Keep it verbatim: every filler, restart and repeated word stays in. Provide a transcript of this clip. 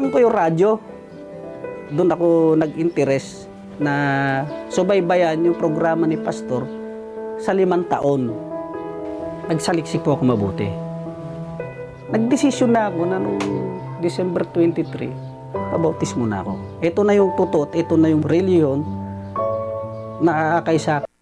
Nakalimutan ko yung radyo. Doon ako nag-interest na subaybayan yung programa ni Pastor sa limang taon. Nagsaliksik po ako mabuti. Nagdesisyon na ako na noong December twenty-three, pabautismo na ako. Ito na yung totoo, ito na yung reliyon na aakay sa